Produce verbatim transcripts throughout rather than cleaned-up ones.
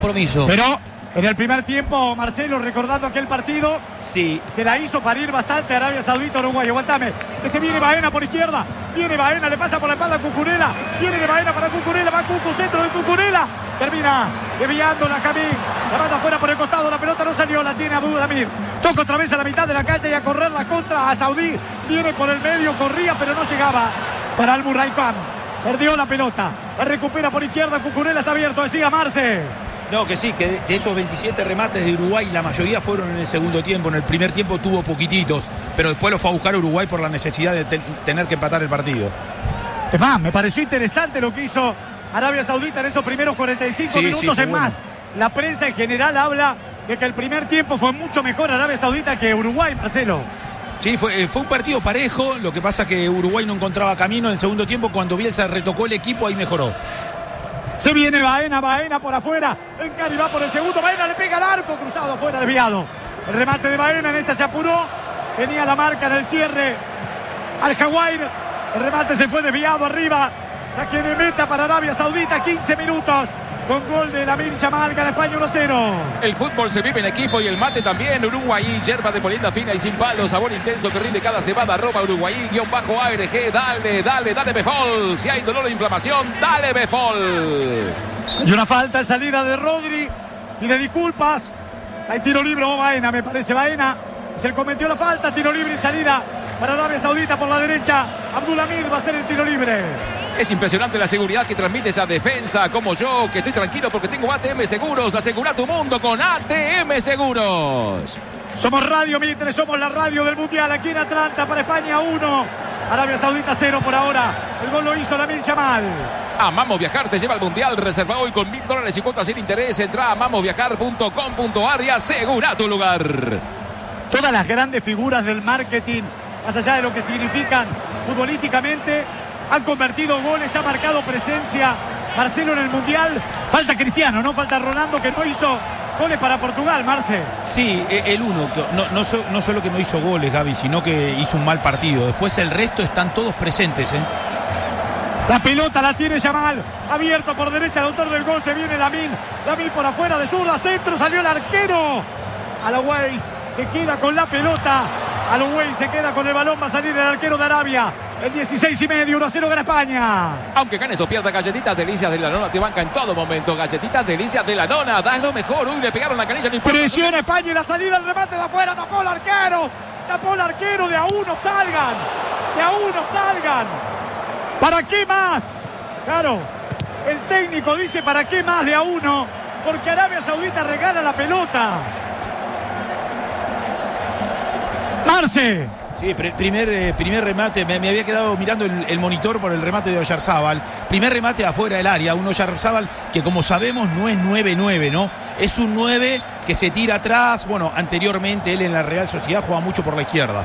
compromiso. Pero en el primer tiempo, Marcelo, recordando aquel partido, sí, se la hizo parir bastante Arabia Saudita Uruguay. Aguantame, que se viene Baena por izquierda, viene Baena, le pasa por la espalda a Cucurella, viene de Baena para Cucurella, va Cucu, centro de Cucurella, termina desviando la Jamí, la manda afuera por el costado, la pelota no salió, la tiene Abdulhamid, toca otra vez a la mitad de la cancha y a correr la contra a Saudí, viene por el medio, corría pero no llegaba para Al Murraycán, perdió la pelota, la recupera por izquierda, Cucurella está abierto, decía Marce. No, que sí, que de esos veintisiete remates de Uruguay, la mayoría fueron en el segundo tiempo. En el primer tiempo tuvo poquititos, pero después lo fue a buscar Uruguay por la necesidad de te- tener que empatar el partido. Es más, me pareció interesante lo que hizo Arabia Saudita en esos primeros cuarenta y cinco sí, minutos. sí, Es bueno. más, la prensa en general habla de que el primer tiempo fue mucho mejor Arabia Saudita que Uruguay, Marcelo. Sí, fue, fue un partido parejo. Lo que pasa que Uruguay no encontraba camino en el segundo tiempo. Cuando Bielsa retocó el equipo, ahí mejoró. Se viene Baena, Baena por afuera. Encari va por el segundo. Baena le pega al arco, cruzado afuera, desviado. El remate de Baena, en esta se apuró. Tenía la marca en el cierre al Jaguar. El remate se fue desviado arriba. Saque de meta para Arabia Saudita, quince minutos. Con gol de Lamine Yamal, gana España uno cero. El fútbol se vive en equipo y el mate también. Uruguay, yerba de molienda fina y sin palo, sabor intenso que rinde cada cebada. Arroba Uruguay, guión bajo A R G. Dale, dale, dale Befol. Si hay dolor o inflamación, dale Befol. Hay una falta en salida de Rodri. Pide disculpas. Hay tiro libre, oh, Baena, me parece Baena. Se le cometió la falta, tiro libre y salida para Arabia Saudita por la derecha. Abdulhamid va a ser el tiro libre. Es impresionante la seguridad que transmite esa defensa, como yo, que estoy tranquilo porque tengo A T M Seguros. Asegura tu mundo con A T M Seguros. Somos Radio Mitre, somos la radio del Mundial aquí en Atlanta para España uno. Arabia Saudita cero por ahora. El gol lo hizo Lamine Yamal. Amamos Viajar te lleva al Mundial. Reserva hoy con mil dólares y cuotas sin interés. Entra a amamos viajar punto com punto a r y asegura tu lugar. Todas las grandes figuras del marketing, más allá de lo que significan futbolísticamente, han convertido goles, ha marcado presencia Marcelo en el Mundial. Falta Cristiano, no falta Ronaldo, que no hizo goles para Portugal, Marce. Sí, el uno, no, no, so, no solo que no hizo goles, Gaby, sino que hizo un mal partido. Después el resto están todos presentes, ¿eh? La pelota la tiene Yamal, abierto por derecha el autor del gol, se viene Lamine. Lamine por afuera de zurda, centro, salió el arquero. Alaouez se queda con la pelota. Alaouez se queda con el balón, va a salir el arquero de Arabia. El dieciséis y medio, uno a cero gana España. Aunque ganes o pierdas, Galletitas Delicias de la Nona te banca en todo momento. Galletitas Delicias de la Nona, das lo mejor. Uy, le pegaron la canilla, no importa. Presiona España y la salida, el remate de afuera, tapó el arquero. Tapó el arquero, de a uno salgan. De a uno salgan. ¿Para qué más? Claro, el técnico dice para qué más de a uno, porque Arabia Saudita regala la pelota. Marce. Sí, pr- primer, eh, primer remate, me, me había quedado mirando el, el monitor por el remate de Oyarzábal. Primer remate afuera del área, un Oyarzábal que como sabemos no es nueve nueve, ¿no? Es un nueve que se tira atrás. Bueno, anteriormente él en la Real Sociedad jugaba mucho por la izquierda.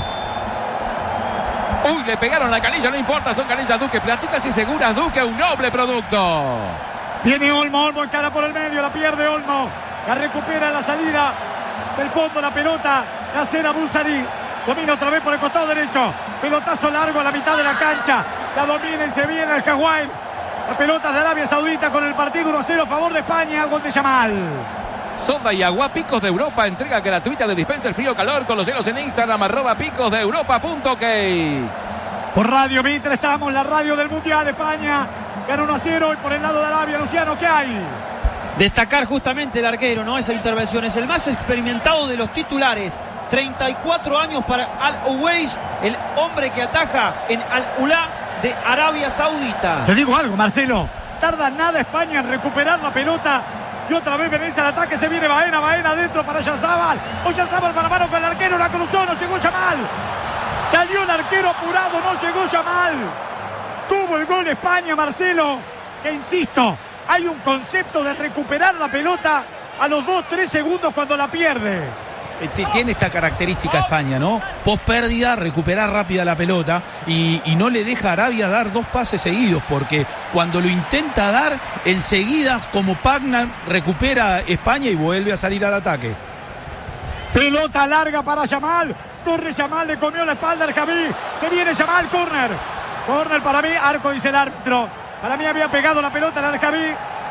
Uy, le pegaron la canilla, no importa, son canillas Duque, platicas y seguras Duque, un noble producto. Viene Olmo, Olmo encara por el medio, la pierde Olmo, la recupera en la salida del fondo, la pelota, la cena Bulsari, domina otra vez por el costado derecho, pelotazo largo a la mitad de la cancha, la domina y se viene el Jaguar. La pelota de Arabia Saudita con el partido uno a cero a favor de España, gol de Yamal. Soda y agua Picos de Europa, entrega gratuita de dispenser frío-calor con los celos en Instagram, arroba picos de europa punto ok. Por Radio Mitre estamos, la radio del Mundial. España gana uno a cero y por el lado de Arabia, Luciano, ¿qué hay? Destacar justamente el arquero, ¿no? Esa intervención es el más experimentado de los titulares. treinta y cuatro años para Alaouez, el hombre que ataja en Al-Ula de Arabia Saudita. Te digo algo, Marcelo, tarda nada España en recuperar la pelota. Y otra vez Venecia al ataque, se viene Baena, Baena adentro para Oyarzábal. Oyarzábal mano a mano con el arquero, la cruzó, no llegó Yamal. Salió el arquero apurado, no llegó Yamal. Tuvo el gol España, Marcelo, que insisto, hay un concepto de recuperar la pelota a los dos, tres segundos cuando la pierde. Tiene esta característica España, ¿no? Post pérdida, recuperar rápida la pelota y, y no le deja a Arabia dar dos pases seguidos, porque cuando lo intenta dar, enseguida, como Pagnan, recupera España y vuelve a salir al ataque. Pelota larga para Yamal, corre Yamal, le comió la espalda al Javi, se viene Yamal, córner, córner para mí, arco dice el árbitro, para mí había pegado la pelota al Javi,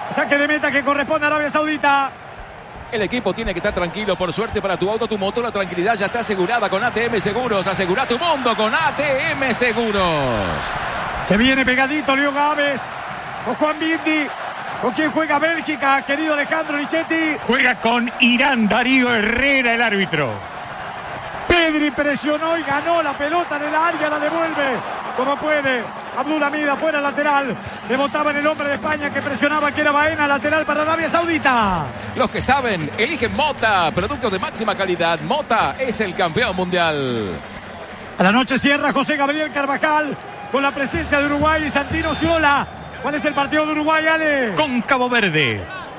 Saque de meta que corresponde a Arabia Saudita. El equipo tiene que estar tranquilo. Por suerte para tu auto, tu moto, la tranquilidad ya está asegurada con A T M Seguros. Asegura tu mundo con A T M Seguros. Se viene pegadito Leo Gávez con Juan Bindi. ¿Con quién juega Bélgica, querido Alejandro Lichetti? Juega con Irán, Darío Herrera, el árbitro. Pedri presionó y ganó la pelota en el área, la devuelve como puede. Abdul Hamid afuera lateral. Rebotaba en el hombre de España que presionaba, que era Baena, lateral para Arabia Saudita. Los que saben, eligen Mota, productos de máxima calidad. Mota es el campeón mundial. A la noche cierra José Gabriel Carvajal con la presencia de Uruguay y Santino Ciola. ¿Cuál es el partido de Uruguay, Ale? Con Cabo Verde.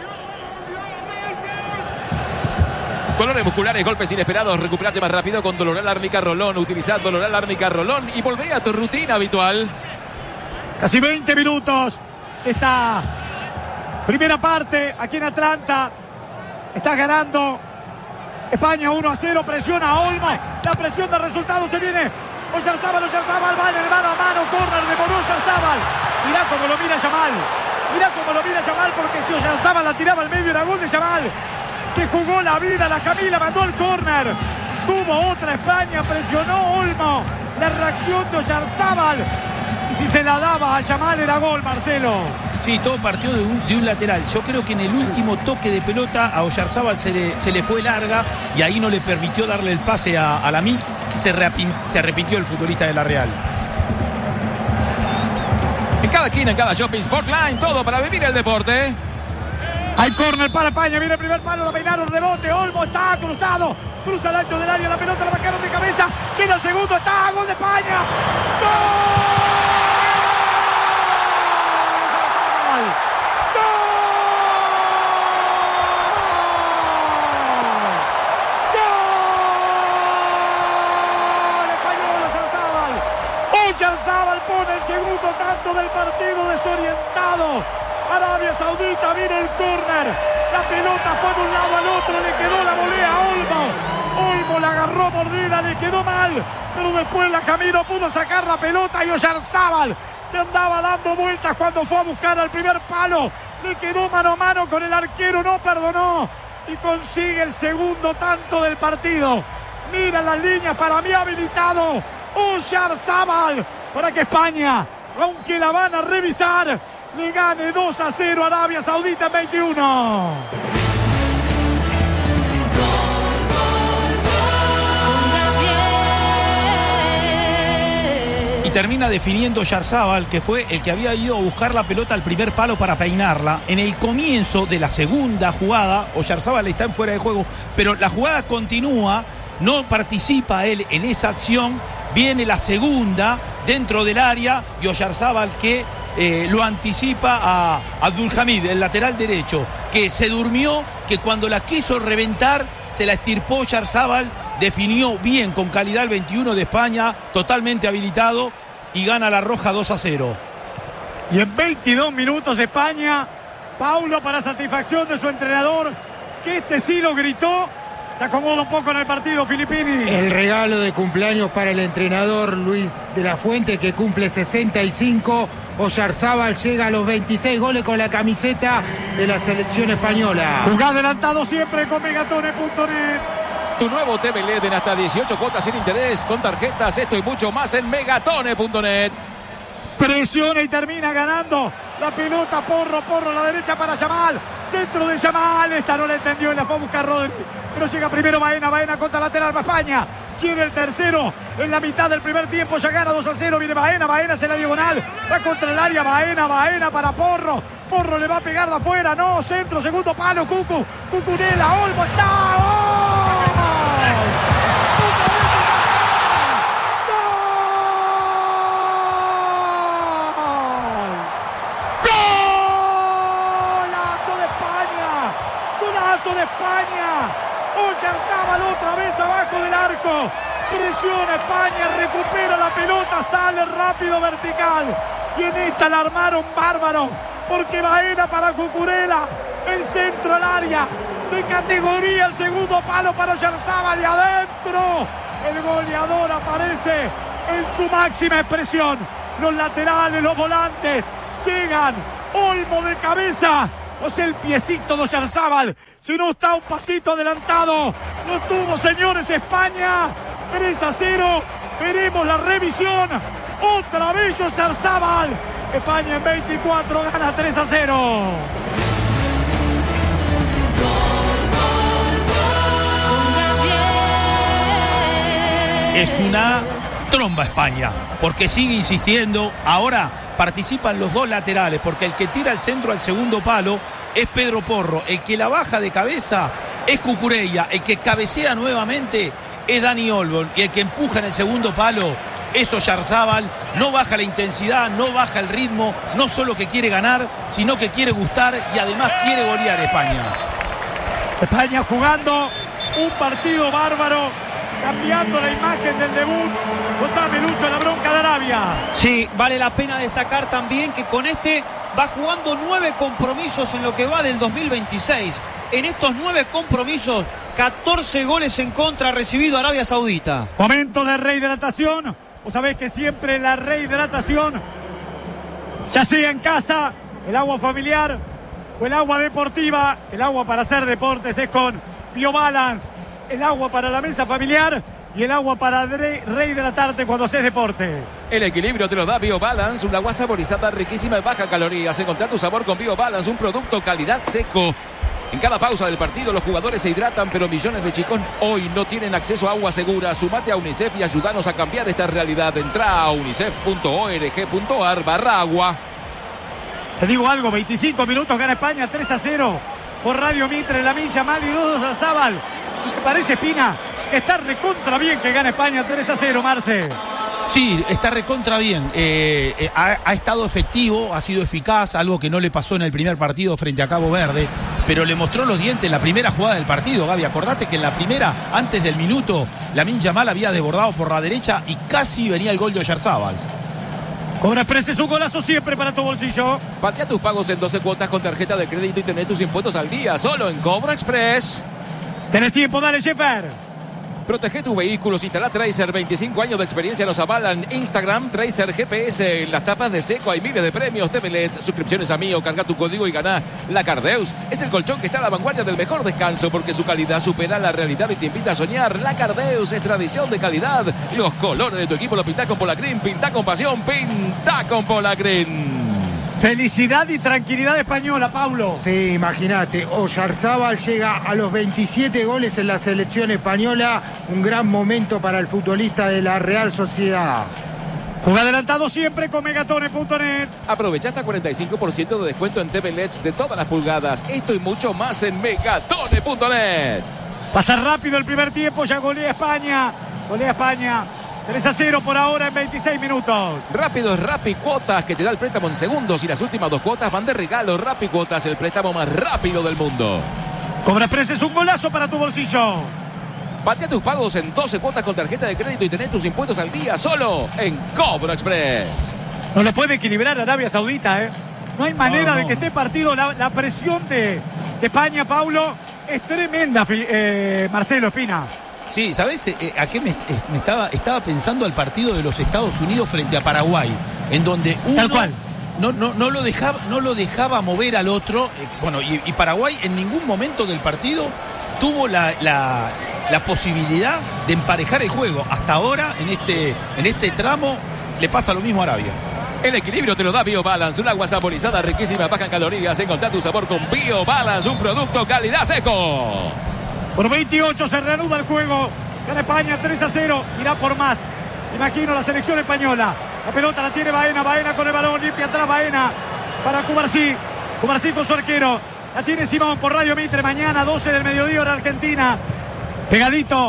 Dolores musculares, golpes inesperados. Recuperate más rápido con Doloral Árnica Rolón. Utilizad Doloral Árnica Rolón y volvé a tu rutina habitual. Casi veinte minutos. Esta primera parte aquí en Atlanta. Está ganando España uno a cero. Presiona a Olmo. La presión del resultado se viene. Oyarzábal, Oyarzábal va en el mano a mano. Córner de Moró Oyarzábal. Mirá cómo lo mira Yamal. Mirá cómo lo mira Yamal, porque si Oyarzábal la tiraba al medio era gol de Yamal. Se jugó la vida, la Camila mandó el córner. Tuvo otra España, presionó Olmo. La reacción de Oyarzábal. Y si se la daba a Yamal era gol, Marcelo. Sí, todo partió de un, de un lateral. Yo creo que en el último toque de pelota a Oyarzábal se le, se le fue larga y ahí no le permitió darle el pase a, a Lamine, que se, reapin, se arrepintió el futbolista de la Real. En cada esquina, en cada shopping Sportline, todo para vivir el deporte. Hay córner para España, viene el primer palo, la peinaron, rebote, Olmo está cruzado, cruza el ancho del área, la pelota la marcaron de cabeza, queda el segundo, está, gol de España. ¡Gol! Oyarzábal pone el segundo tanto del partido, desorientado. Arabia Saudita, viene el córner. La pelota fue de un lado al otro, le quedó la volea a Olmo. Olmo la agarró mordida, le quedó mal. Pero después la Camino pudo sacar la pelota y Oyarzábal, que andaba dando vueltas cuando fue a buscar al primer palo, le quedó mano a mano con el arquero, no perdonó. Y consigue el segundo tanto del partido. Mira las líneas, para mí habilitado Oyarzábal para que España, aunque la van a revisar, le gane dos a cero a Arabia Saudita en veintiuno. Y termina definiendo Oyarzábal, que fue el que había ido a buscar la pelota al primer palo para peinarla. En el comienzo de la segunda jugada, Oyarzábal está en fuera de juego, pero la jugada continúa, no participa él en esa acción. Viene la segunda dentro del área y Oyarzábal que eh, lo anticipa a Abdul Hamid, el lateral derecho, que se durmió, que cuando la quiso reventar se la estirpó Oyarzábal, definió bien, con calidad el veintiuno de España, totalmente habilitado, y gana la Roja dos a cero. Y en veintidós minutos España, Paulo, para satisfacción de su entrenador, que este sí lo gritó, se acomoda un poco en el partido, Filippini. El regalo de cumpleaños para el entrenador Luis de la Fuente, que cumple sesenta y cinco. Oyarzábal llega a los veintiséis goles con la camiseta de la selección española. Jugá adelantado siempre con megatone punto net. Tu nuevo T V L E D en hasta dieciocho cuotas sin interés, con tarjetas, esto y mucho más en megatone punto net. Presiona y termina ganando la pelota. Porro, Porro a la derecha para Yamal. Centro de Yamal. Esta no la entendió y la fue a buscar Rodri. Pero llega primero Baena. Baena contra lateral para España. Quiere el tercero en la mitad del primer tiempo. Ya gana dos a cero. Viene Baena. Baena hacia la diagonal. Va contra el área. Baena. Baena para Porro. Porro le va a pegar de afuera. No. Centro. Segundo palo. Cucu. Cucurella. Olmo está. ¡Oh! De España, Oyarzábal otra vez abajo del arco, presiona España, recupera la pelota, sale rápido vertical y en esta la armaron bárbaro, porque Baena para Cucurella, el centro al área, de categoría el segundo palo para Oyarzábal y adentro el goleador aparece en su máxima expresión. Los laterales, los volantes llegan, Olmo de cabeza No es el piecito de Oyarzábal, sino está un pasito adelantado. Lo tuvo, señores, España. tres a cero. Veremos la revisión. Otra vez Oyarzábal. España en veinticuatro gana tres a cero. Es una tromba España, porque sigue insistiendo. Ahora participan los dos laterales, porque el que tira el centro al segundo palo es Pedro Porro, el que la baja de cabeza es Cucurella, el que cabecea nuevamente es Dani Olmo, y el que empuja en el segundo palo es Oyarzábal. No baja la intensidad, no baja el ritmo, no solo que quiere ganar, sino que quiere gustar y además quiere golear España. España jugando un partido bárbaro, cambiando la imagen del debut. Contame, Lucho, la bronca de Arabia. Sí, vale la pena destacar también que con este va jugando nueve compromisos en lo que va del dos mil veintiséis. En estos nueve compromisos, catorce goles en contra ha recibido Arabia Saudita. Momento de rehidratación. Vos sabés que siempre la rehidratación, ya sea en casa, el agua familiar o el agua deportiva, el agua para hacer deportes es con BioBalance. El agua para la mesa familiar y el agua para re rehidratarte cuando haces deportes. El equilibrio te lo da BioBalance, una agua saborizada riquísima y baja calorías. Encontrar tu sabor con BioBalance, un producto calidad seco. En cada pausa del partido los jugadores se hidratan, pero millones de chicos hoy no tienen acceso a agua segura. Sumate a UNICEF y ayúdanos a cambiar esta realidad. Entra a unicef punto org punto ar barra agua. Te digo algo, veinticinco minutos, gana España tres a cero por Radio Mitre, La Milla, Mali, dos a Zabal. ¿Te parece, Espina, que está recontra bien que gana España tres a cero, Marce? Sí, está recontra bien. Eh, eh, ha, ha estado efectivo, ha sido eficaz, algo que no le pasó en el primer partido frente a Cabo Verde, pero le mostró los dientes en la primera jugada del partido, Gaby. Acordate que en la primera, antes del minuto, Lamine Yamal había desbordado por la derecha y casi venía el gol de Oyarzábal. Cobra Express es un golazo siempre para tu bolsillo. Patea tus pagos en doce cuotas con tarjeta de crédito y tenés tus impuestos al día, solo en Cobra Express. Tenés tiempo, dale, Sheffer. Protege tus vehículos, instala Tracer, veinticinco años de experiencia nos avalan. Instagram, Tracer G P S, en las tapas de seco hay miles de premios, T V L E D, suscripciones a Mío, carga tu código y ganá. La Cardeus es el colchón que está a la vanguardia del mejor descanso porque su calidad supera la realidad y te invita a soñar. La Cardeus es tradición de calidad. Los colores de tu equipo lo pintá con Polacrin, pintá con pasión, pintá con Polacrin. Felicidad y tranquilidad española, Paulo. Sí, imagínate, Oyarzábal llega a los veintisiete goles en la selección española, un gran momento para el futbolista de la Real Sociedad. Juega adelantado siempre con megatone punto net. Aprovecha hasta cuarenta y cinco por ciento de descuento en T V L E Ds de todas las pulgadas. Esto y mucho más en megatone punto net. Pasa rápido el primer tiempo, ya golea España. Golea España. tres a cero por ahora en veintiséis minutos. Rápido es Rappi Cuotas, que te da el préstamo en segundos y las últimas dos cuotas van de regalo. Rappi Cuotas, el préstamo más rápido del mundo. Cobra Express es un golazo para tu bolsillo. Patea tus pagos en doce cuotas con tarjeta de crédito y tenés tus impuestos al día solo en Cobra Express. No lo puede equilibrar Arabia Saudita, ¿eh? No hay manera no, no. de que esté partido. La, la presión de, de España, Paulo, es tremenda, eh, Marcelo Espina. Sí, ¿sabés eh, a qué me, eh, me estaba, estaba pensando al partido de los Estados Unidos frente a Paraguay? En donde uno Tal cual. No, no, no, lo dejaba, no lo dejaba mover al otro. Eh, bueno, y, y Paraguay en ningún momento del partido tuvo la, la, la posibilidad de emparejar el juego. Hasta ahora, en este, en este tramo, le pasa lo mismo a Arabia. El equilibrio te lo da BioBalance, un agua saborizada riquísima, baja en calorías. Encontrá tu sabor con BioBalance, un producto calidad seco. Por veintiocho se reanuda el juego. Gana España tres a cero. Irá por más. Imagino la selección española. La pelota la tiene Baena. Baena con el balón. Limpia atrás Baena. Para Cubarsí. Cubarsí con su arquero. La tiene Simón por Radio Mitre. Mañana doce del mediodía hora Argentina. Pegadito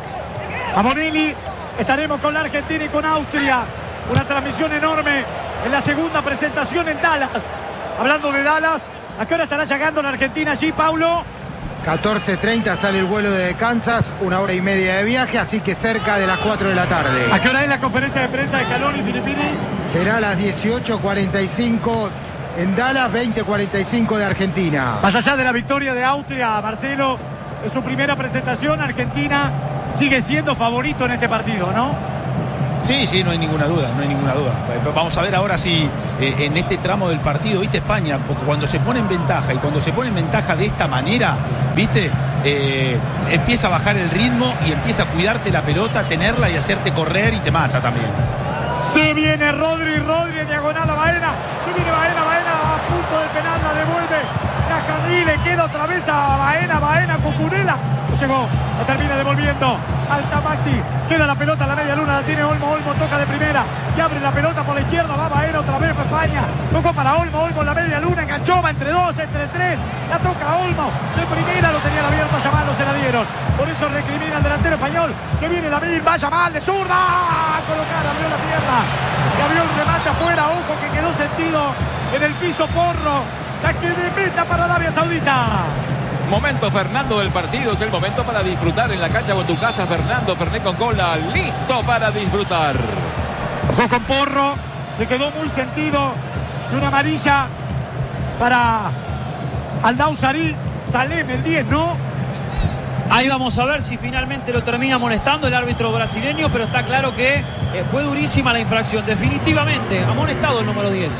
a Bonelli. Estaremos con la Argentina y con Austria. Una transmisión enorme en la segunda presentación en Dallas. Hablando de Dallas, ¿a qué hora estará llegando la Argentina allí, Paulo? catorce treinta sale el vuelo de Kansas, una hora y media de viaje, así que cerca de las cuatro de la tarde. ¿A qué hora es la conferencia de prensa de Scaloni y Filippini? Será a las dieciocho cuarenta y cinco en Dallas, veinte cuarenta y cinco de Argentina. Más allá de la victoria de Austria, Marcelo, en su primera presentación, Argentina sigue siendo favorito en este partido, ¿no? Sí, sí, no hay ninguna duda, no hay ninguna duda. Vamos a ver ahora si eh, en este tramo del partido, viste, España, porque cuando se pone en ventaja y cuando se pone en ventaja de esta manera, viste, eh, empieza a bajar el ritmo y empieza a cuidarte la pelota, tenerla y hacerte correr y te mata también. Se viene Rodri, Rodri en diagonal a Baena. Se viene Baena, Baena a punto del penal, la devuelve. Najamí le queda otra vez a Baena, Baena, Cucurella. Llegó, la termina devolviendo. Altamacti, queda la pelota a la media luna, la tiene Olmo, Olmo toca de primera y abre la pelota por la izquierda, va Baena otra vez para España, tocó para Olmo, Olmo en la media luna, enganchó, va entre dos, entre tres, la toca Olmo, de primera lo tenía abierto a Yamal, no se la dieron, por eso recrimina el delantero español, se viene la mil, va Yamal de zurda, a colocar, abrió la pierna, y abrió el remate afuera, ojo que quedó sentido en el piso Porro, saque de meta para Arabia Saudita. Momento Fernando del partido, es el momento para disfrutar en la cancha o en tu casa. Fernando Fernet con cola, listo para disfrutar. Ojo con Porro, le quedó muy sentido de una amarilla para Aldausarí, Salem el diez, ¿no? Ahí vamos a ver si finalmente lo termina amonestando el árbitro brasileño, pero está claro que eh, fue durísima la infracción, definitivamente, amonestado el número diez.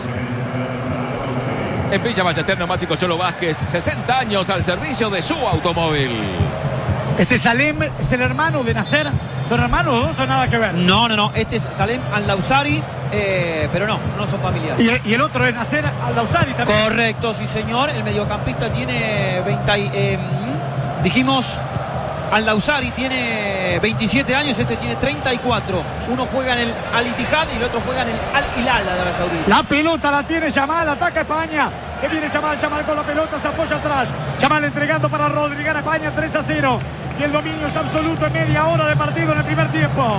En Villa Ballester, Neumático Cholo Vázquez, sesenta años al servicio de su automóvil. Este Salem es el hermano de Nasser. ¿Son hermanos o dos o nada que ver? No, no, no. Este es Salem Aldausarí, eh, pero no, no son familiares. Y, y el otro es Nasser Aldausarí también. Correcto, sí señor. El mediocampista tiene veinte, eh, dijimos, Aldausarí tiene veintisiete años, este tiene treinta y cuatro. Uno juega en el Al Ittihad y el otro juega en el Al Hilal de Arabia Saudita. La pelota la tiene Yamal, ataca España. Se viene Yamal, Yamal con la pelota, se apoya atrás. Yamal entregando para Rodri, gana España tres a cero. Y el dominio es absoluto en media hora de partido en el primer tiempo.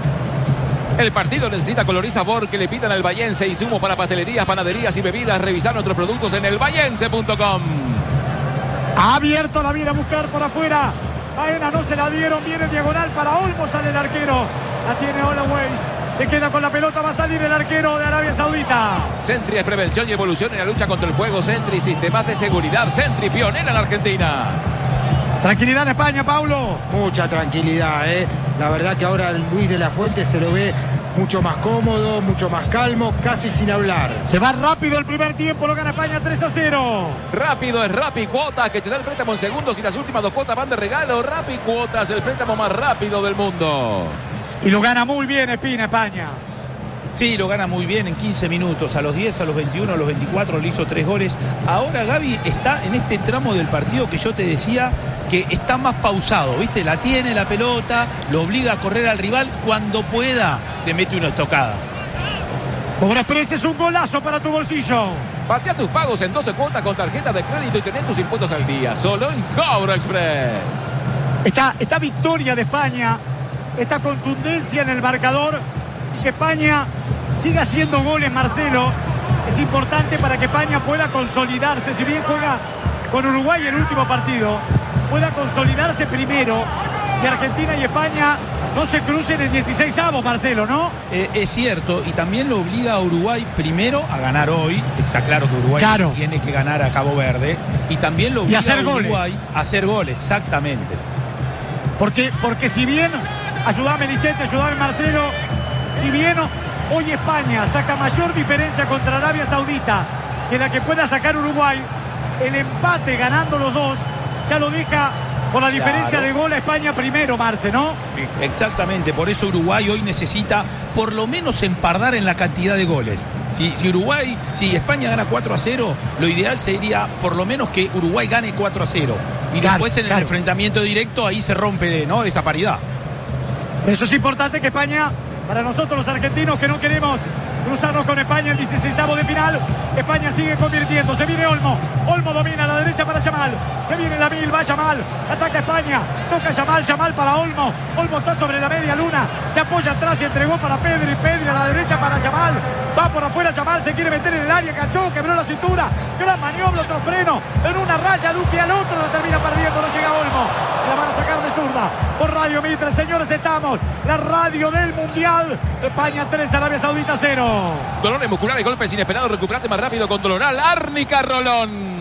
El partido necesita color y sabor que le pidan al Vallense. Insumo para pastelerías, panaderías y bebidas. Revisar nuestros productos en el vallense punto com. Ha abierto, la viene a buscar por afuera. Baena no se la dieron, viene diagonal para Olmo, sale el arquero. La tiene Holloway. Se queda con la pelota, va a salir el arquero de Arabia Saudita. Sentry es prevención y evolución en la lucha contra el fuego. Sentry, sistemas de seguridad. Sentry, pionera en Argentina. Tranquilidad en España, Paulo. Mucha tranquilidad, ¿eh? La verdad que ahora Luis de la Fuente se lo ve mucho más cómodo, mucho más calmo, casi sin hablar. Se va rápido el primer tiempo, lo gana España tres a cero. Rápido es Rappi Cuotas, que te da el préstamo en segundos y las últimas dos cuotas van de regalo. Rappi Cuotas, el préstamo más rápido del mundo. Y lo gana muy bien Espina, España. Sí, lo gana muy bien en quince minutos, a los diez, a los veintiuno, a los veinticuatro le hizo tres goles. Ahora Gaby está en este tramo del partido que yo te decía que está más pausado, ¿viste? La tiene la pelota, lo obliga a correr al rival, cuando pueda te mete una estocada. Cobra Express es un golazo para tu bolsillo. Patea tus pagos en doce cuotas con tarjeta de crédito y tenés tus impuestos al día, solo en Cobra Express. Esta, esta victoria de España, esta contundencia en el marcador, que España siga haciendo goles, Marcelo, es importante para que España pueda consolidarse. Si bien juega con Uruguay el último partido, pueda consolidarse primero y Argentina y España no se crucen en dieciseisavos, Marcelo, ¿no? Eh, es cierto, y también lo obliga a Uruguay primero a ganar hoy. Está claro que Uruguay claro. tiene que ganar a Cabo Verde. Y también lo obliga a, hacer a Uruguay goles. a hacer goles, exactamente. Porque, porque si bien, ayúdame Lichete, ayúdame Marcelo, si bien hoy España saca mayor diferencia contra Arabia Saudita que la que pueda sacar Uruguay, el empate ganando los dos ya lo deja por la diferencia claro. de gol a España primero, Marce, ¿no? Exactamente, por eso Uruguay hoy necesita por lo menos empardar en la cantidad de goles. Si, si Uruguay, si España gana cuatro a cero, lo ideal sería por lo menos que Uruguay gane cuatro a cero. Y claro, después en claro. el enfrentamiento directo ahí se rompe, ¿no?, esa paridad. Eso es importante que España, para nosotros los argentinos que no queremos cruzarnos con España en dieciseisavos de final, España sigue convirtiendo, se viene Olmo, Olmo domina a la derecha para Yamal, se viene la mil, va Yamal, ataca España, toca Yamal, Yamal para Olmo, Olmo está sobre la media luna, se apoya atrás y entregó para Pedri, Pedri a la derecha para Yamal, va por afuera Yamal, se quiere meter en el área, cachó, quebró la cintura, gran maniobra, otro freno, en una raya, Lupi al otro, la termina perdiendo, no llega Olmo, la van a sacar de zurda, por Radio Mitre, señores, estamos, la radio del Mundial, España tres, Arabia Saudita cero. Dolores musculares, golpes inesperados, recuperate más rápido con Doloral. Árnica Rolón.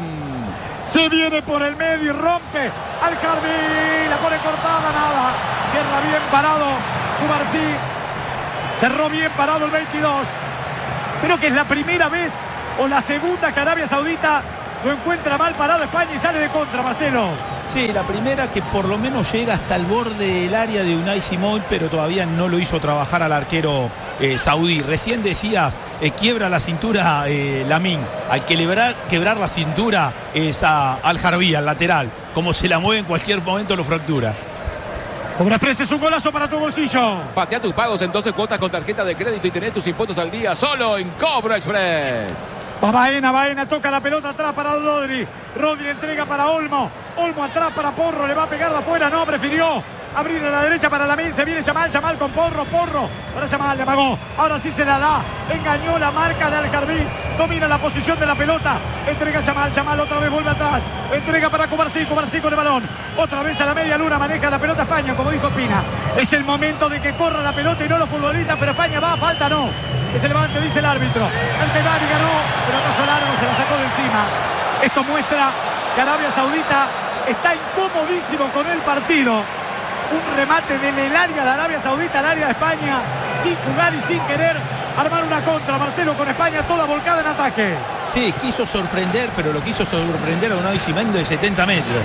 Se viene por el medio y rompe al Carvi, la pone cortada, nada. Cierra bien parado Cubarsí. Cerró bien parado el veintidós. Creo que es la primera vez o la segunda que Arabia Saudita lo encuentra mal parado España y sale de contra, Marcelo. Sí, la primera que por lo menos llega hasta el borde del área de Unai Simón, pero todavía no lo hizo trabajar al arquero eh, saudí. Recién decías, eh, quiebra la cintura eh, Lamine. Al que quebrar, quebrar la cintura es a Al Harbi, al lateral. Como se la mueve en cualquier momento lo fractura. Cobra Express es un golazo para tu bolsillo. Patea tus pagos en doce cuotas con tarjeta de crédito y tenés tus impuestos al día solo en Cobra Express. Va Baena, Baena toca la pelota atrás para Rodri. Rodri entrega para Olmo. Olmo atrás para Porro, le va a pegar de afuera, no, prefirió abrir a la derecha para Lamine. Se viene Yamal, Yamal con Porro, Porro para Yamal, le amagó. Ahora sí se la da. Engañó la marca de Al Harbi. Domina la posición de la pelota. Entrega Yamal, Yamal otra vez vuelve atrás. Entrega para Cubarsí, Cubarsí con el balón. Otra vez a la media luna, maneja la pelota España, como dijo Espina. Es el momento de que corra la pelota y no los futbolistas, pero España va, falta no. Que se levante, dice el árbitro. El Tenari ganó, pero paso largo, se la sacó de encima. Esto muestra que Arabia Saudita está incomodísimo con el partido. Un remate del área de Arabia Saudita al área de España, sin jugar y sin querer armar una contra. Marcelo, con España toda volcada en ataque. Sí, quiso sorprender, pero lo quiso sorprender a Unai Simón de setenta metros.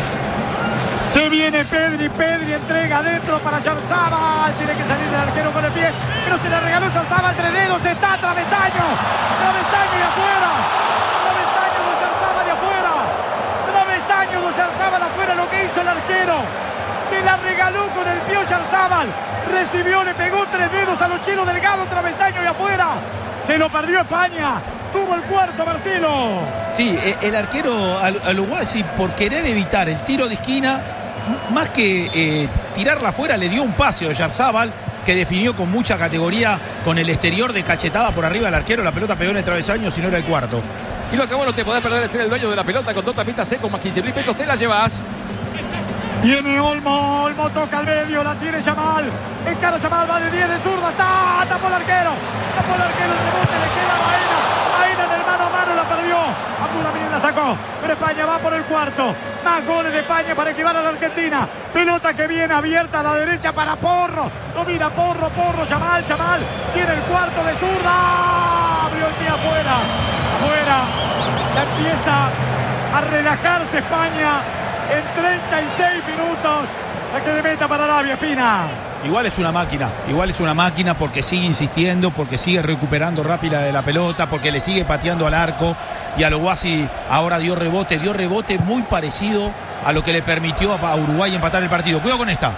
Se viene Pedri, Pedri entrega adentro para Oyarzabal. Tiene que salir el arquero con el pie, pero se le regaló Oyarzabal, tres dedos, está travesaño. Travesaño y afuera. Travesaño de Oyarzabal y afuera. Travesaño de Oyarzabal afuera, lo que hizo el arquero. Se la regaló con el pie Oyarzabal. Recibió, le pegó tres dedos a los chinos Delgado, travesaño y afuera. Se lo perdió España. Tuvo el cuarto, Marcelo. Sí, el arquero al, al Uruguay, sí, por querer evitar el tiro de esquina, más que eh, tirarla afuera, le dio un pase a Oyarzabal, que definió con mucha categoría con el exterior de cachetada por arriba del arquero. La pelota pegó en el travesaño, si no era el cuarto. Y lo que vos no te podés perder es ser el dueño de la pelota con dos tapitas secos más quince mil pesos, te la llevas. Viene Olmo, Olmo toca al medio, la tiene Yamal. Encara Yamal, va de diez de zurda, está, tapó el arquero. Tapó el arquero, el rebote, le queda a Baena. Baena en el mano a mano, la perdió. Apura bien, la sacó. Pero España va por el cuarto. Más goles de España para equivar a la Argentina. Pelota que viene abierta a la derecha para Porro. Domina Porro, Porro, Yamal, Yamal. Tiene el cuarto de zurda. Abrió el pie afuera. Afuera. Ya empieza a relajarse España. En treinta y seis minutos, saque de meta para Arabia, Espina. Igual es una máquina, igual es una máquina porque sigue insistiendo, porque sigue recuperando rápida de la pelota, porque le sigue pateando al arco. Y a Uruguay ahora dio rebote, dio rebote muy parecido a lo que le permitió a Uruguay empatar el partido. Cuidado con esta.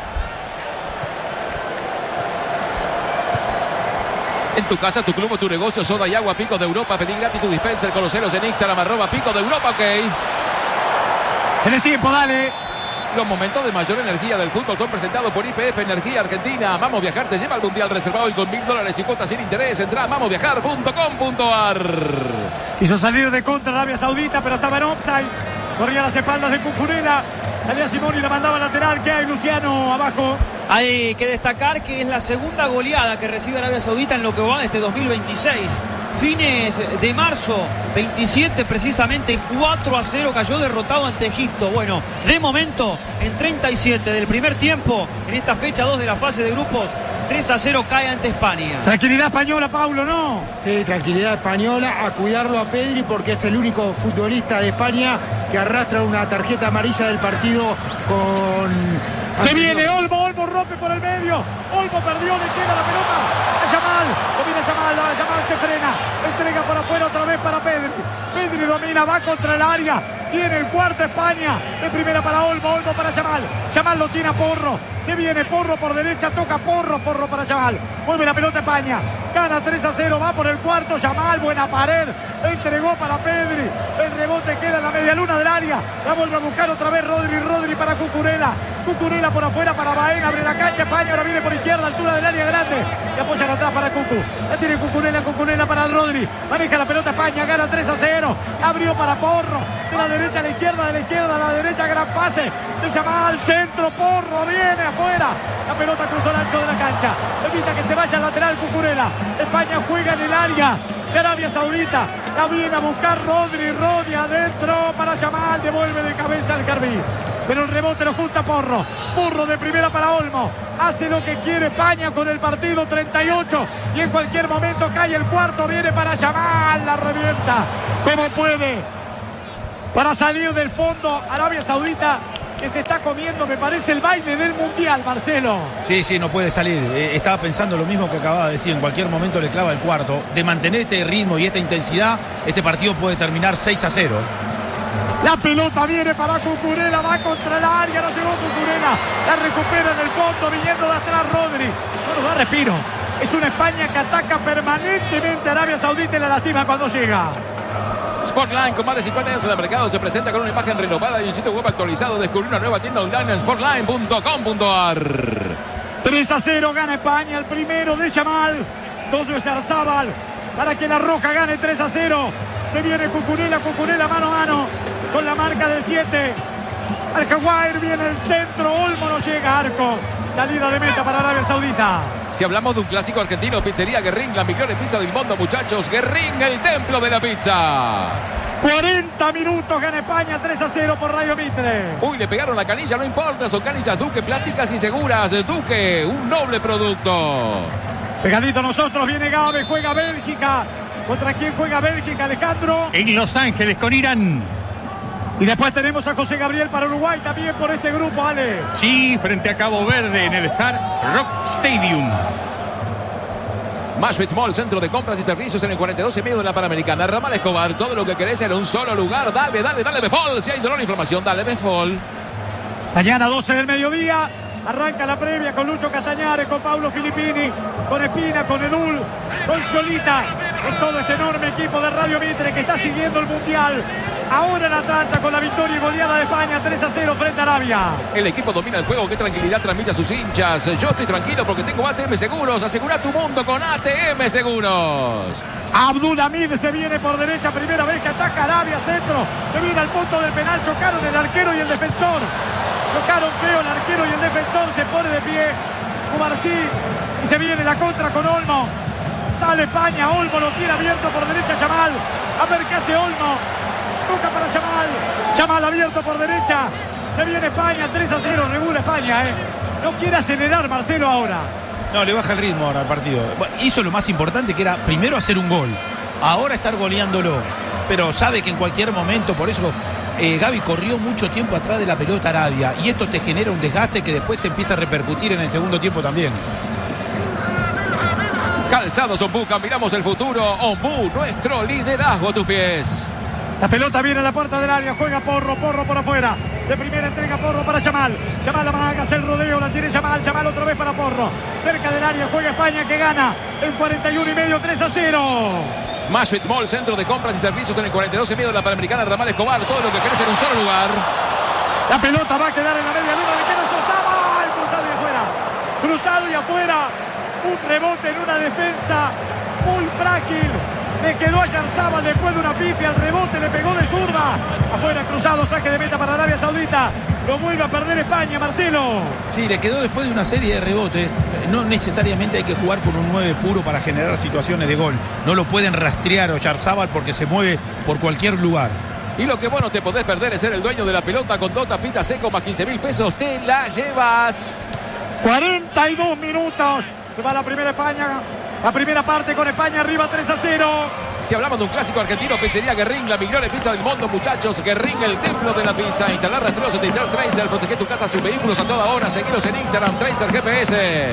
En tu casa, tu club o tu negocio, soda y agua Pico de Europa. Pedí gratis tu dispenser, conocelos en Instagram, arroba Pico de Europa, ok. En el tiempo, dale. Los momentos de mayor energía del fútbol son presentados por I P F Energía Argentina. Vamos Viajar te lleva al Mundial reservado y con mil dólares y cuotas sin interés. Entra a vamos viajar punto com punto a r. Hizo salir de contra Arabia Saudita, pero estaba en offside. Corría las espaldas de Cucurella. Salía Simón y la mandaba lateral. ¿Qué hay, Luciano, abajo? Hay que destacar que es la segunda goleada que recibe Arabia Saudita en lo que va de este dos mil veintiséis. Fines de marzo veintisiete, precisamente cuatro a cero cayó derrotado ante Egipto. Bueno, de momento en treinta y siete del primer tiempo, en esta fecha dos de la fase de grupos, tres a cero cae ante España. Tranquilidad española, Paulo, ¿no? Sí, tranquilidad española, a cuidarlo a Pedri porque es el único futbolista de España que arrastra una tarjeta amarilla del partido con... Se viene Olmo, Olmo rompe por el medio. Olmo perdió, le queda la pelota a Yamal. Domina Yamal, Yamal se frena. Entrega por afuera otra vez para Pedri. Pedri domina, va contra el área. Tiene el cuarto España. De primera para Olmo, Olmo para Yamal. Yamal lo tiene a Porro. Se viene Porro por derecha, toca Porro, Porro para Yamal. Mueve la pelota España. Gana tres a cero, va por el cuarto. Yamal, buena pared. Entregó para Pedri. El rebote queda en la media luna del área. La vuelve a buscar otra vez Rodri, Rodri para Cucurella. Cucurella por afuera para Baena, abre la cancha España, ahora viene por izquierda, altura del área grande, se apoyan atrás para Cucu, la tiene Cucurella, Cucurella para Rodri, maneja la pelota España, gana tres a cero, abrió para Porro, de la derecha a la izquierda, de la izquierda a la derecha, gran pase, de Yamal al centro, Porro, viene afuera, la pelota cruzó el ancho de la cancha, evita que se vaya al lateral Cucurella, España juega en el área de Arabia Saudita, la viene a buscar Rodri, Rodri adentro para Yamal, devuelve de cabeza al Harbi. pero el rebote lo junta Porro. Porro de primera para Olmo. Hace lo que quiere España con el partido treinta y ocho. Y en cualquier momento cae el cuarto. Viene para Yamal. La revienta como puede. Para salir del fondo, Arabia Saudita, que se está comiendo, me parece, el baile del Mundial, Marcelo. Sí, sí, no puede salir. Eh, estaba pensando lo mismo que acababa de decir. En cualquier momento le clava el cuarto. De mantener este ritmo y esta intensidad, este partido puede terminar seis a cero. La pelota viene para Cucurella, va contra el área, no llegó Cucurella, la recupera en el fondo, viniendo de atrás Rodri. No nos da respiro. Es una España que ataca permanentemente a Arabia Saudita y la lastima cuando llega. Sportline, con más de cincuenta años en el mercado, se presenta con una imagen renovada y un sitio web actualizado. Descubrí una nueva tienda online en sportline punto com punto a r. tres a cero gana España, el primero de Yamal, dos de Yarzábal, para que la Roja gane tres a cero. Se viene Cucurella, Cucurella mano a mano con la marca del siete. Al Jaguar viene el centro, Olmo no llega a arco. Salida de meta para Arabia Saudita. Si hablamos de un clásico argentino, Pizzería Guerrín, la mejor pizza del mundo, muchachos. Guerrín, el templo de la pizza. cuarenta minutos, gana España, tres a cero por Radio Mitre. Uy, le pegaron la canilla, no importa, son canillas Duque, plásticas y seguras. Duque, un noble producto. Pegadito a nosotros, viene Gabe, juega Bélgica. ¿Contra quién juega Bélgica, Alejandro? En Los Ángeles con Irán. Y después tenemos a José Gabriel para Uruguay, también por este grupo, Ale. Sí, frente a Cabo Verde en el Hard Rock Stadium. Mashwitz Mall, centro de compras y servicios en el cuarenta y dos y medio de la Panamericana. Ramal Escobar, todo lo que querés en un solo lugar. Dale, dale, dale, Befol. Si hay dolor o inflamación, dale, Befol. Mañana doce del mediodía. Arranca la previa con Lucho Castañares, con Paulo Filippini, con Espina, con Edul, con Sciolita, con todo este enorme equipo de Radio Mitre que está siguiendo el Mundial. Ahora en Atlanta con la victoria y goleada de España tres a cero frente a Arabia. El equipo domina el juego. Qué tranquilidad transmite a sus hinchas. Yo estoy tranquilo porque tengo A T M Seguros. Asegura tu mundo con A T M Seguros. Abdulhamid se viene por derecha, primera vez que ataca Arabia, centro. Se viene al punto del penal, chocaron el arquero y el defensor. Chocaron feo el arquero y el defensor, se pone de pie Cubarsí y se viene la contra con Olmo. Sale España, Olmo lo tiene abierto por derecha Yamal. A ver qué hace Olmo. Toca para Yamal. Yamal abierto por derecha. Se viene España, tres a cero, regula España, ¿eh? No quiere acelerar Marcelo ahora. No, le baja el ritmo ahora al partido. Hizo lo más importante, que era primero hacer un gol. Ahora estar goleándolo. Pero sabe que en cualquier momento, por eso eh, Gaby corrió mucho tiempo atrás de la pelota Arabia. Y esto te genera un desgaste que después se empieza a repercutir en el segundo tiempo también. Calzados Ombú, miramos el futuro. Ombú, nuestro liderazgo a tus pies. La pelota viene a la puerta del área, juega Porro, Porro por afuera. De primera entrega Porro para Yamal. Yamal amaga, hace el rodeo, la tiene Yamal, Yamal otra vez para Porro. Cerca del área juega España que gana en cuarenta y uno y medio, tres a cero. Mashwitz Mall, centro de compras y servicios en el cuarenta y dos y medio de la Panamericana. Ramal Escobar, todo lo que querés en un solo lugar. La pelota va a quedar en la media luna, le queda Yamal, cruzado y afuera. Cruzado y afuera. Un rebote en una defensa muy frágil. Le quedó a Yarzábal después de una pifia, el rebote le pegó de zurda. Afuera, cruzado, saque de meta para Arabia Saudita. Lo vuelve a perder España, Marcelo. Sí, le quedó después de una serie de rebotes. No necesariamente hay que jugar con un nueve puro para generar situaciones de gol. No lo pueden rastrear a Yarzábal porque se mueve por cualquier lugar. Y lo que bueno te podés perder es ser el dueño de la pelota con dos tapitas seco más quince mil pesos. Te la llevas. cuarenta y dos minutos. Se va la primera España. La primera parte con España arriba tres a cero. Si hablamos de un clásico argentino, Pizzería Guerrín, la mejor pizza del mundo, muchachos. Guerrín, el templo de la pizza. Instalar rastreos, instalar Tracer, proteger tu casa, sus vehículos a toda hora. Seguiros en Instagram, Tracer G P S.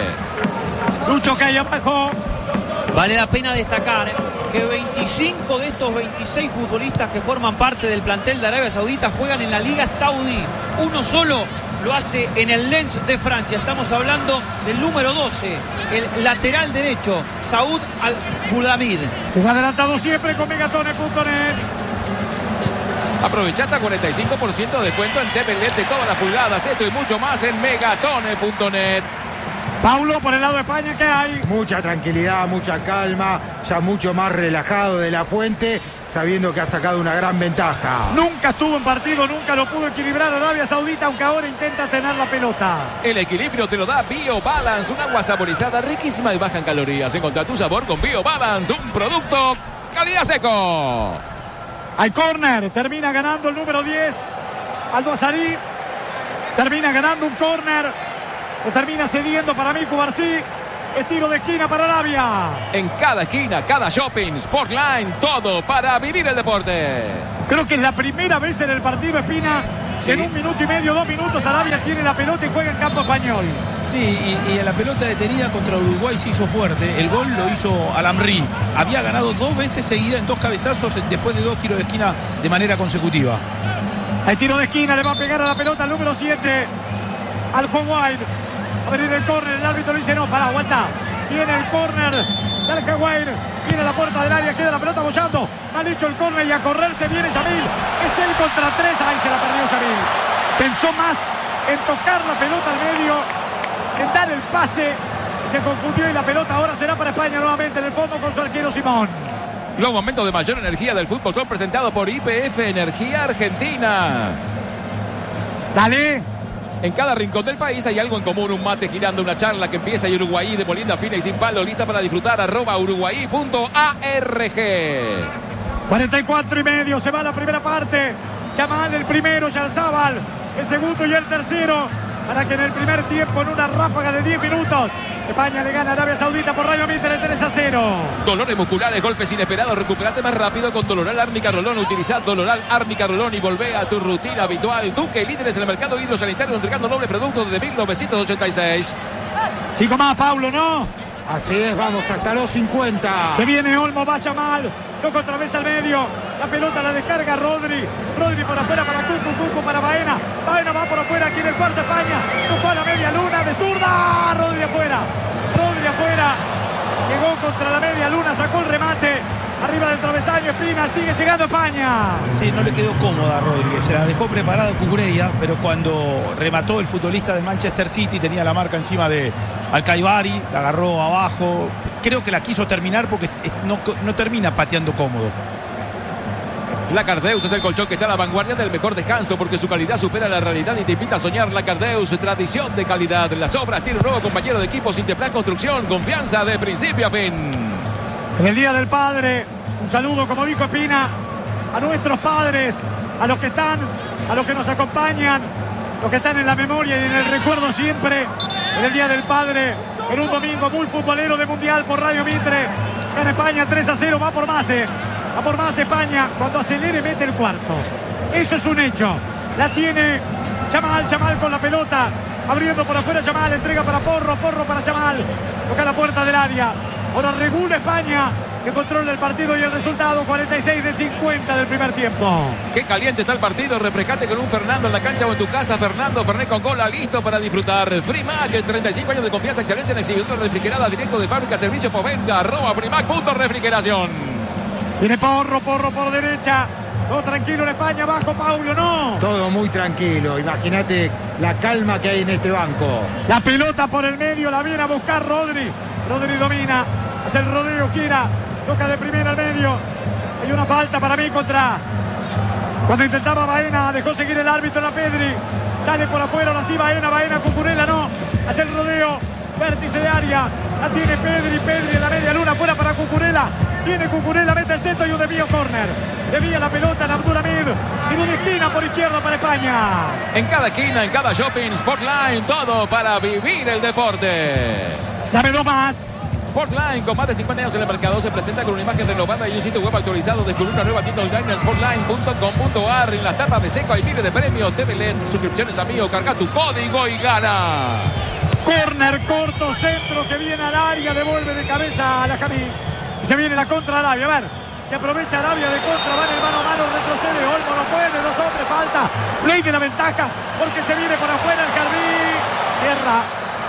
Lucho que hay abajo. Vale la pena destacar que veinticinco de estos veintiséis futbolistas que forman parte del plantel de Arabia Saudita juegan en la Liga Saudí. Uno solo lo hace en el Lens de Francia. Estamos hablando del número doce, el lateral derecho, Saud Al-Ghulamid. Un adelantado siempre con megatone punto net. Aprovecha hasta cuarenta y cinco por ciento de descuento en T V L E D de todas las pulgadas. Esto y mucho más en megatone punto net. Paulo, por el lado de España, ¿qué hay? Mucha tranquilidad, mucha calma, ya mucho más relajado de la Fuente, sabiendo que ha sacado una gran ventaja. Nunca estuvo en partido, nunca lo pudo equilibrar Arabia Saudita, aunque ahora intenta tener la pelota. El equilibrio te lo da BioBalance, un agua saborizada riquísima y baja en calorías. Encontrá tu sabor con BioBalance, un producto calidad seco. Hay córner, termina ganando el número diez, Aldo Azarí. Termina ganando un córner. Lo termina cediendo para mí Cubarsí. Es tiro de esquina para Arabia. En cada esquina, cada shopping, Sportline, todo para vivir el deporte. Creo que es la primera vez en el partido, Espina, sí. En un minuto y medio, dos minutos, Arabia tiene la pelota y juega en campo español. Sí, y, y a la pelota detenida contra Uruguay se hizo fuerte. El gol lo hizo Alamrí. Había ganado dos veces seguida en dos cabezazos después de dos tiros de esquina de manera consecutiva. El tiro de esquina le va a pegar a la pelota al número siete, al Juan White. A venir el córner, el árbitro le dice no, para, aguanta. Viene el córner del Jaguar, viene a la puerta del área, queda la pelota bollando. Mal hecho el córner y a correrse viene Yamil. Es él contra tres, ahí se la perdió Yamil. Pensó más en tocar la pelota al medio, en dar el pase. Se confundió y la pelota ahora será para España nuevamente en el fondo con su arquero Simón. Los momentos de mayor energía del fútbol son presentados por I P F Energía Argentina. Dale. En cada rincón del país hay algo en común, un mate girando, una charla que empieza y Uruguay de Molinda fina y sin palo, lista para disfrutar, arroba uruguay punto arg. cuarenta y cuatro y medio, se va la primera parte. Yamal el primero, Yarzábal el segundo y el tercero, para que en el primer tiempo, en una ráfaga de diez minutos, España le gana a Arabia Saudita por Radio Mitre tres a cero. Dolores musculares, golpes inesperados, recuperate más rápido con Doloral Árnica Rolón. Utiliza Doloral Árnica Rolón y volvé a tu rutina habitual. Duque, líderes en el mercado hidrosanitario, entregando doble producto desde mil novecientos ochenta y seis. Sigo más, Paulo, ¿no? Así es, vamos hasta los cincuenta. Se viene Olmo, vaya mal. Toca otra vez al medio. La pelota la descarga Rodri. Rodri por afuera para Cucu, Cucu para Baena. Baena va por afuera aquí en el cuarto España. Tocó a la media luna de zurda. Rodri afuera. Rodri afuera. Llegó contra la media luna, sacó el remate. Arriba del travesaño, Espina, sigue llegando España. Sí, no le quedó cómoda a Rodríguez, se la dejó preparada Cucurella, pero cuando remató el futbolista de Manchester City tenía la marca encima de Alcaibari, la agarró abajo. Creo que la quiso terminar porque no, no termina pateando cómodo. La Cardeus es el colchón que está a la vanguardia del mejor descanso porque su calidad supera la realidad y te invita a soñar. La Cardeus, tradición de calidad. Las obras tiene un nuevo compañero de equipo, Sinteplas Construcción, confianza de principio a fin. En el Día del Padre, un saludo, como dijo Espina, a nuestros padres, a los que están, a los que nos acompañan, los que están en la memoria y en el recuerdo siempre. En el Día del Padre, en un domingo muy futbolero de Mundial por Radio Mitre. Gana España tres a cero, va por más, eh. va por más España. Cuando acelere mete el cuarto. Eso es un hecho. La tiene Yamal, Yamal con la pelota. Abriendo por afuera Yamal, entrega para Porro, Porro para Yamal. Toca la puerta del área. Ahora regula España, que controla el partido y el resultado, cuarenta y seis de cincuenta del primer tiempo. Qué caliente está el partido, refrescate con un Fernando en la cancha o en tu casa. Fernando Fernet con cola, listo para disfrutar. Frimac, treinta y cinco años de confianza, excelencia en exhibidor refrigerada, directo de fábrica, servicio por venta, arroba Frimac punto refrigeración. Viene Porro, Porro por derecha. Todo tranquilo en España, bajo Paulo, no. Todo muy tranquilo, imagínate la calma que hay en este banco. La pelota por el medio, la viene a buscar Rodri. Rodri domina, hace el rodeo, gira, toca de primera al medio. Hay una falta para mí contra... Cuando intentaba Baena, dejó seguir el árbitro la Pedri. Sale por afuera, ahora sí Baena, Baena, Cucurella no. Hace el rodeo, vértice de área. La tiene Pedri, Pedri en la media luna, fuera para Cucurella. Viene Cucurella, mete el centro y un desvío córner. Desvía la pelota en Abdulhamid. Tiro de esquina por izquierda para España. En cada esquina, en cada shopping, Sportline, todo para vivir el deporte. Dame dos más. Sportline, con más de cincuenta años en el mercado, se presenta con una imagen renovada y un sitio web actualizado. Descubrir una nueva tienda online en sportline punto com punto ar. En las tapas de seco hay miles de premios, T V L E D, suscripciones amigo, carga tu código y gana. Corner corto, centro que viene al área, devuelve de cabeza a la Jamí. Se viene la contra Arabia, a ver, se aprovecha Arabia de contra, va en el mano a mano, retrocede, Olmo no puede, dos hombres, falta, ley de la ventaja, porque se viene por afuera el Jardín, cierra,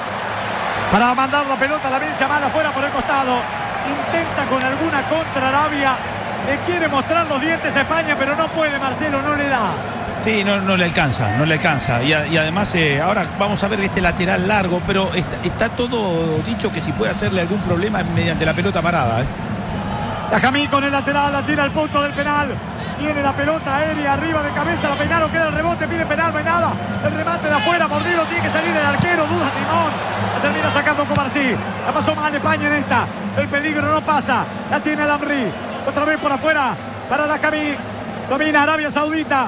para mandar la pelota, la ven Yamal afuera por el costado, intenta con alguna contra Arabia, le quiere mostrar los dientes a España, pero no puede, Marcelo, no le da. Sí, no, no le alcanza, no le alcanza. Y, a, y además, eh, ahora vamos a ver este lateral largo, pero está, está todo dicho que si puede hacerle algún problema mediante la pelota parada. ¿eh? La Jamí con el lateral, la tira al punto del penal. Tiene la pelota aérea arriba de cabeza, la peinaron, queda el rebote, pide penal, no hay nada. El remate de afuera, mordido, tiene que salir el arquero, duda Simón. La termina sacando Cobarsí. La pasó mal España en esta. El peligro no pasa. La tiene Alamrí. Otra vez por afuera para la Jamí. Domina Arabia Saudita.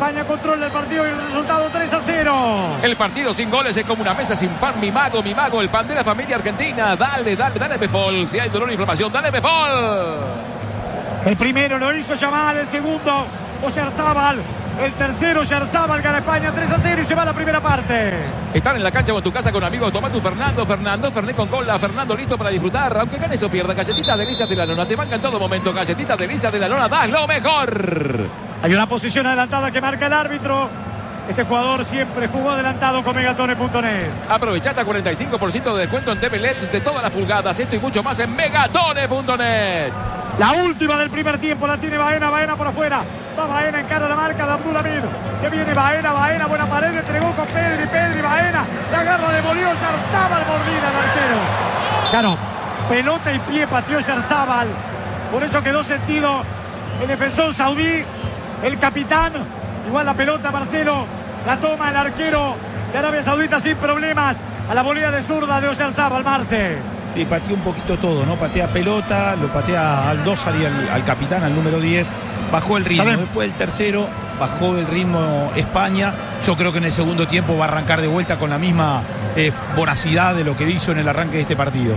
España controla el partido y el resultado tres a cero. El partido sin goles es como una mesa sin pan. Mi mago, mi mago, el pan de la familia argentina. Dale, dale, dale Befol. Si hay dolor e inflamación, dale Befol. El primero lo hizo Yamal, el segundo Oyarzábal, el tercero Oyarzábal, gana España tres a cero y se va a la primera parte. Están en la cancha o en tu casa con amigos. Toma tu Fernando, Fernando, Fernet con cola. Fernando listo para disfrutar. Aunque ganes o pierda, galletitas delicias de la lona. Te banca en todo momento. Galletitas delicias de la lona. Das lo mejor. Hay una posición adelantada que marca el árbitro. Este jugador siempre jugó adelantado con megatone punto net. Aprovecha hasta cuarenta y cinco por ciento de descuento en T V L E Ds de todas las pulgadas. Esto y mucho más en megatone punto net. La última del primer tiempo la tiene Baena, Baena por afuera. Va Baena, encara la marca de Abdulhamid. Se viene Baena, Baena, buena pared, entregó con Pedri, Pedri, Baena. La agarra, devolvió Oyarzábal, mordida al arquero. Claro, pelota y pie pateó Oyarzábal. Por eso quedó sentido el defensor saudí, el capitán. Igual la pelota, Marcelo, la toma el arquero de Arabia Saudita sin problemas. A la volea de zurda de Oyarzábal, Marce. Sí, patea un poquito todo, ¿no? Patea pelota, lo patea al Dózar y al, al capitán, al número diez. Bajó el ritmo. Después del tercero, bajó el ritmo España. Yo creo que en el segundo tiempo va a arrancar de vuelta con la misma eh, voracidad de lo que hizo en el arranque de este partido.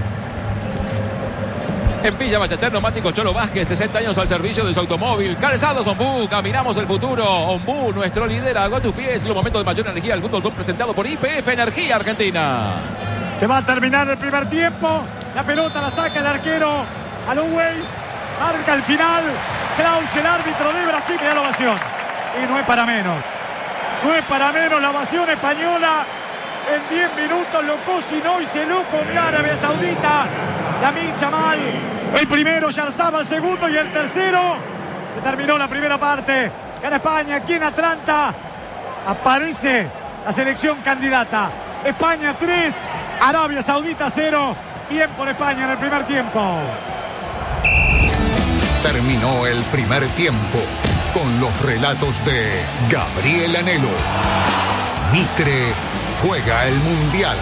En Villa Ballester, Neumático Cholo Vázquez, sesenta años al servicio de su automóvil. Calzados Ombú, caminamos el futuro. Ombú, nuestro líder, hago a tus pies. Los momentos de mayor energía del fútbol, presentado por I P F Energía Argentina. Se va a terminar el primer tiempo. La pelota la saca el arquero Always. Marca el final. Klaus, el árbitro de Brasil, y la ovación. Y no es para menos. No es para menos la ovación española. En diez minutos lo cocinó y se lo comió Arabia Saudita. Lamine Yamal, el primero, Oyarzábal el segundo y el tercero. Se terminó la primera parte. Gana España aquí en Atlanta. Aparece la selección candidata. España tres, Arabia Saudita cero. Bien por España en el primer tiempo. Terminó el primer tiempo con los relatos de Gabriel Anhelo. Mitre juega el Mundial.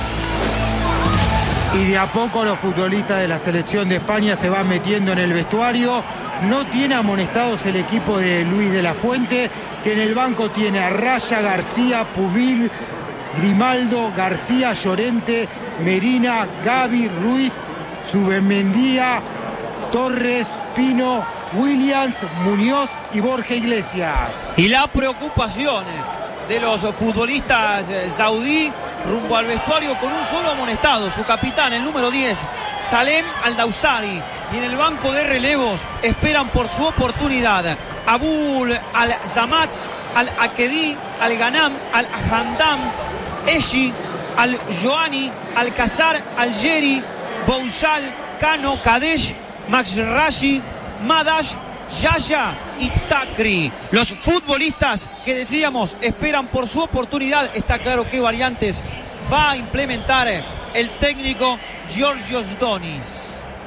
Y de a poco los futbolistas de la selección de España se van metiendo en el vestuario. No tiene amonestados el equipo de Luis de la Fuente, que en el banco tiene a Raya, García, Pubil, Grimaldo, García, Llorente, Merina, Gavi, Ruiz, Zubemendía, Torres, Pino, Williams, Muñoz y Borja Iglesias. Y la preocupación de los futbolistas saudí rumbo al vestuario con un solo amonestado, su capitán, el número diez, Salem Al-Dawsari. Y en el banco de relevos esperan por su oportunidad Abul Al-Zamat, Al-Akedi, Al-Ganam, Al-Handam, Eshi, Al-Joani, Al-Qasar, Al-Jeri, Bouchal, Kano, Kadesh, Max Rashi, Madash, Yaya y Takri. Los futbolistas que decíamos esperan por su oportunidad. Está claro qué variantes va a implementar el técnico Georgios Donis.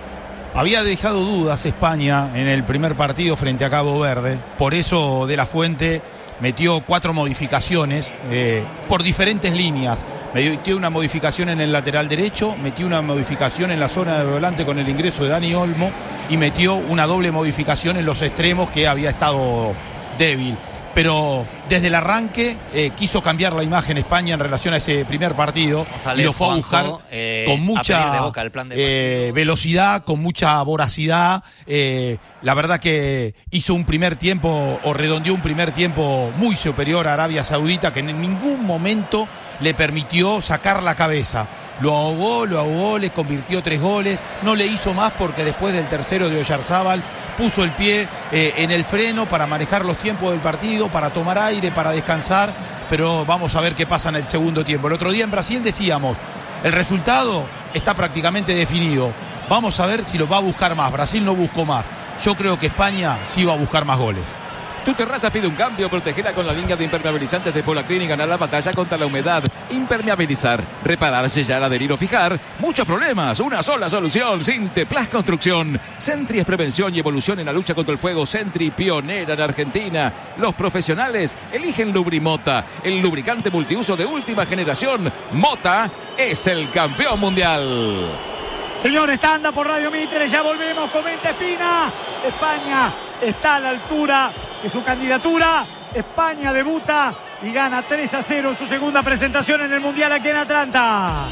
Había dejado dudas España en el primer partido frente a Cabo Verde. Por eso De la Fuente metió cuatro modificaciones eh, por diferentes líneas. Metió una modificación en el lateral derecho, metió una modificación en la zona de volante con el ingreso de Dani Olmo y metió una doble modificación en los extremos que había estado débil. Pero desde el arranque eh, quiso cambiar la imagen España en relación a ese primer partido. González, y lo fue a buscar Juanjo, eh, con mucha de Boca, el plan de eh, velocidad, con mucha voracidad. Eh, la verdad que hizo un primer tiempo o redondeó un primer tiempo muy superior a Arabia Saudita, que en ningún momento le permitió sacar la cabeza. Lo ahogó, lo ahogó, le convirtió tres goles. No le hizo más porque después del tercero de Oyarzábal puso el pie eh, en el freno para manejar los tiempos del partido, para tomar aire, para descansar. Pero vamos a ver qué pasa en el segundo tiempo. El otro día en Brasil decíamos, el resultado está prácticamente definido. Vamos a ver si lo va a buscar más. Brasil no buscó más. Yo creo que España sí va a buscar más goles. Tu terraza pide un cambio, protegela con la línea de impermeabilizantes de Polaclin y ganar la batalla contra la humedad. Impermeabilizar, reparar, sellar, adherir o fijar. Muchos problemas, una sola solución. Sinteplas Construcción. Sentry es prevención y evolución en la lucha contra el fuego. Sentry, pionera en Argentina. Los profesionales eligen Lubrimota, el lubricante multiuso de última generación. Mota es el campeón mundial. Señores, tanda por Radio Mitre, ya volvemos, comenta Espina. España está a la altura de su candidatura. España debuta y gana tres a cero en su segunda presentación en el Mundial aquí en Atlanta.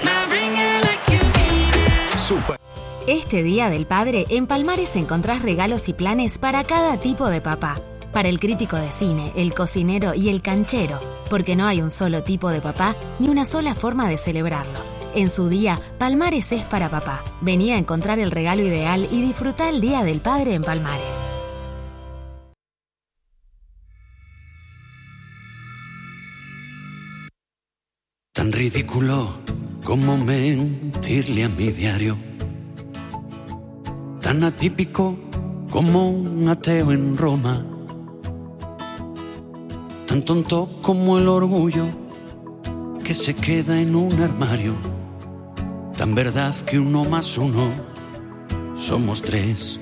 Super. Este Día del Padre, en Palmares encontrás regalos y planes para cada tipo de papá. Para el crítico de cine, el cocinero y el canchero. Porque no hay un solo tipo de papá ni una sola forma de celebrarlo. En su día, Palmares es para papá. Vení a encontrar el regalo ideal y disfrutá el Día del Padre en Palmares. Tan ridículo como mentirle a mi diario. Tan atípico como un ateo en Roma. Tan tonto como el orgullo que se queda en un armario. Tan verdad que uno más uno somos tres.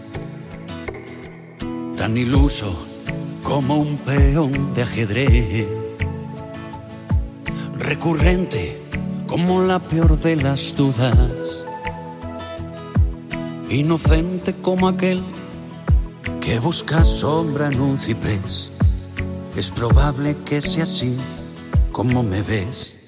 Tan iluso como un peón de ajedrez. Recurrente como la peor de las dudas. Inocente como aquel que busca sombra en un ciprés. Es probable que sea así como me ves.